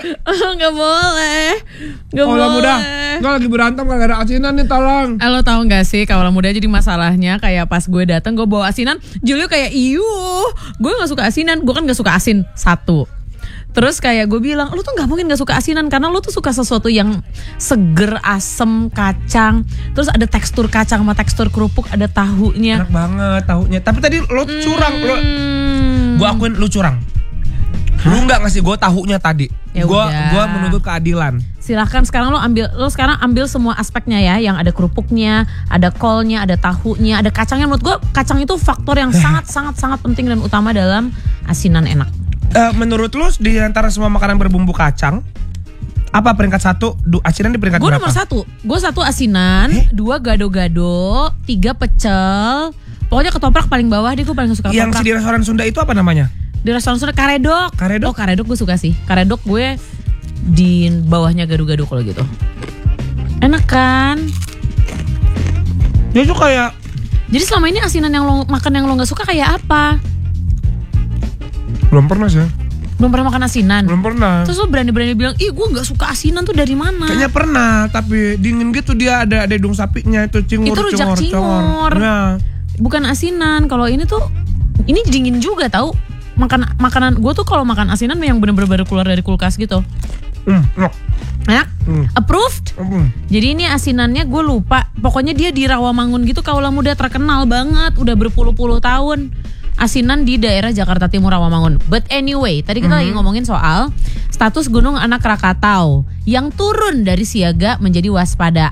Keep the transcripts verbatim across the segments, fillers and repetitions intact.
Gak boleh. Gak Kaulah boleh. muda, gue lagi berantem gak ada asinan nih, tolong. Eh, lo tau gak sih kaulah muda jadi masalahnya kayak pas gue dateng gue bawa asinan, Julio kayak iyuh, gue gak suka asinan, gue kan gak suka asin, satu. Terus kayak gue bilang, lu tuh gak mungkin gak suka asinan karena lu tuh suka sesuatu yang seger, asem, kacang. Terus ada tekstur kacang sama tekstur kerupuk, ada tahunya. Enak banget tahunya. Tapi tadi lo curang, hmm. lo, gue akuin lu curang. Lu nggak ngasih gue tahunya tadi. Ya Gue udah. gue menuntut keadilan. Silahkan sekarang lo ambil, lo sekarang ambil semua aspeknya ya, yang ada kerupuknya, ada kolnya, ada tahunya, ada kacangnya. Menurut gue kacang itu faktor yang sangat sangat sangat penting dan utama dalam asinan enak. Uh, menurut lu di antara semua makanan berbumbu kacang, apa peringkat satu? Du, asinan di peringkat Gue berapa? nomor satu. Gue satu asinan, eh? dua gado-gado, tiga pecel. Pokoknya ketoprak paling bawah deh, gue paling suka ketoprak. Yang si di restoran Sunda itu apa namanya? Di restoran Sunda karedok. Karedok? Oh karedok gue suka sih. Karedok gue di bawahnya gado-gado kalau gitu. Enak kan? Dia tuh kayak. Jadi selama ini asinan yang lo makan yang lo nggak suka kayak apa? Belum pernah sih. Belum pernah makan asinan? Belum pernah. Terus lo berani-berani bilang, ih gue nggak suka asinan tuh dari mana? Kayaknya pernah, tapi dingin gitu dia ada ada hidung sapinya itu cingur. Itu rujak congor, cingur. congor. Nah. Bukan asinan. Kalau ini tuh, ini dingin juga tahu. Makan makanan gue tuh kalau makan asinan yang bener-bener baru keluar dari kulkas gitu. Hmm, enak. Enak? Hmm. Approved? Hmm. Jadi ini asinannya gue lupa. Pokoknya dia di Rawamangun gitu, kaulah muda terkenal banget, udah berpuluh-puluh tahun. Asinan di daerah Jakarta Timur Rawamangun. But anyway, tadi kita mm-hmm. lagi ngomongin soal status Gunung Anak Krakatau yang turun dari siaga menjadi waspada.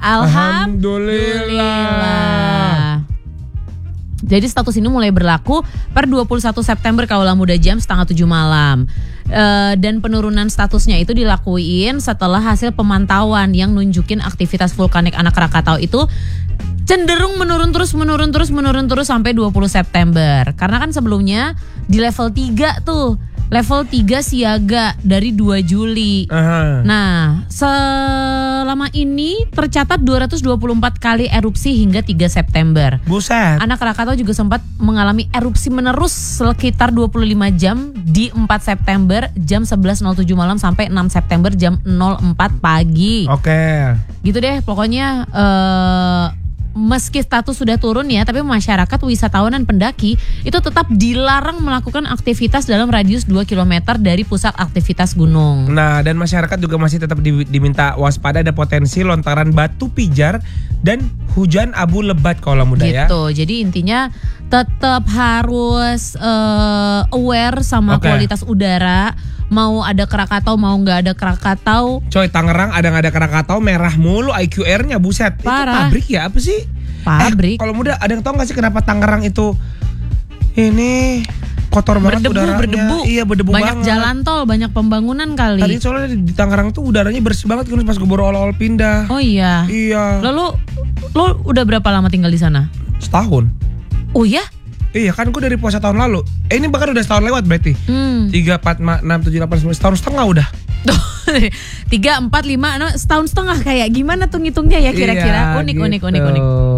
Alhamdulillah. Jadi status ini mulai berlaku per dua puluh satu September kaulah muda jam setengah tujuh malam. E, dan penurunan statusnya itu dilakuin setelah hasil pemantauan yang nunjukin aktivitas vulkanik Anak Krakatau itu cenderung menurun terus, menurun terus, menurun terus sampai dua puluh September. Karena kan sebelumnya di level tiga tuh, level tiga siaga dari dua Juli. Aha. Nah, selama ini tercatat dua ratus dua puluh empat kali erupsi hingga tiga September. Buset. Anak Krakatau juga sempat mengalami erupsi menerus sekitar dua puluh lima jam di empat September jam sebelas nol tujuh malam sampai enam September jam nol empat pagi. Oke. Gitu deh, pokoknya uh, meski status sudah turun ya, tapi masyarakat, wisatawan dan pendaki itu tetap dilarang melakukan aktivitas dalam radius dua kilometer dari pusat aktivitas gunung. Nah, dan masyarakat juga masih tetap di, diminta waspada, ada potensi lontaran batu pijar dan hujan abu lebat kaulah muda gitu. ya. Gitu. Jadi intinya tetap harus uh, aware sama okay. kualitas udara. Mau ada Krakatau, mau nggak ada Krakatau. Coy, Tangerang ada nggak ada Krakatau merah mulu I Q R-nya, buset. Parah. Itu pabrik ya apa sih? Pabrik. Eh, kalau muda ada yang tahu nggak sih kenapa Tangerang itu ini kotor banget berdebu, udaranya? Berdebu, Iya berdebu banyak banget. jalan tol, banyak pembangunan kali. Tadi soalnya di, di Tangerang tuh udaranya bersih banget kan pas gue baru awal-awal pindah. Oh iya. Iya. Lalu lo udah berapa lama tinggal di sana? Setahun. Oh ya? Iya kan gue dari puasa tahun lalu. Eh ini bahkan udah setahun lewat berarti. Hmm. tiga, empat, enam, tujuh, delapan, sembilan setahun setengah udah. tiga, empat, lima, enam setahun setengah kayak gimana tuh ngitungnya ya kira-kira. Iya, unik, gitu. unik, unik, unik.